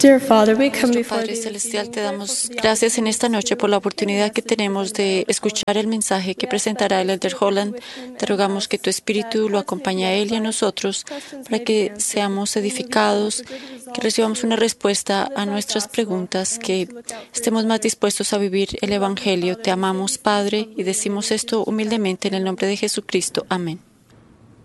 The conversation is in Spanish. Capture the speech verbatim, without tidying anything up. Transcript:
Dear Father, we come Nuestro before Padre thee Celestial, te damos gracias en esta noche por la oportunidad que tenemos de escuchar el mensaje que presentará el Elder Holland. Te rogamos que tu Espíritu lo acompañe a él y a nosotros para que seamos edificados, que recibamos una respuesta a nuestras preguntas, que estemos más dispuestos a vivir el Evangelio. Te amamos, Padre, y decimos esto humildemente en el nombre de Jesucristo. Amén.